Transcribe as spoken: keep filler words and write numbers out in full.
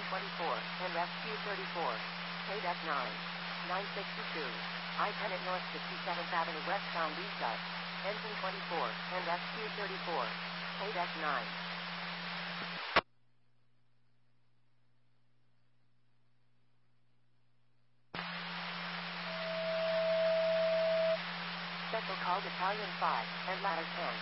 twenty-four, and Rescue thirty-four. K D E C nine. nine sixty-two. I ten at North sixty-seventh Avenue West Palm Beach Dutch. Engine twenty-four, and Rescue thirty-four. K D E C nine. Special call Battalion five, and Ladder ten.